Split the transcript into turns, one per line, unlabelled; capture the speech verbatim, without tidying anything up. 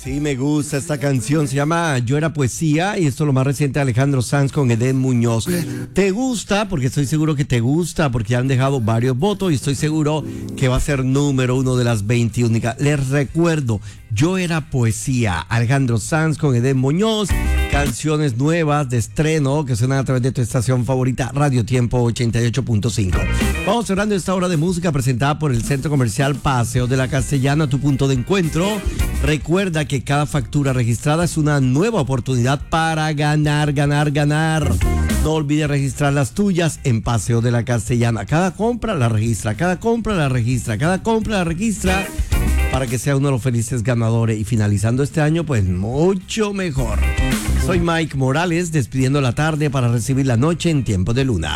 Sí, me gusta esta canción, se llama Yo Era Poesía y esto es lo más reciente de Alejandro Sanz con Edén Muñoz. ¿Te gusta? Porque estoy seguro que te gusta, porque ya han dejado varios votos y estoy seguro que va a ser número uno de las veinte únicas. Les recuerdo, Yo Era Poesía, Alejandro Sanz con Edén Muñoz, canciones nuevas de estreno que suenan a través de tu estación favorita, Radio Tiempo ochenta y ocho punto cinco. Vamos cerrando esta hora de música presentada por el Centro Comercial Paseo de la Castellana, tu punto de encuentro. Recuerda que cada factura registrada es una nueva oportunidad para ganar, ganar, ganar. No olvides registrar las tuyas en Paseo de la Castellana. Cada compra la registra, cada compra la registra, cada compra la registra para que sea uno de los felices ganadores. Y finalizando este año, pues mucho mejor. Soy Mike Morales, despidiendo la tarde para recibir la noche en Tiempo de Luna.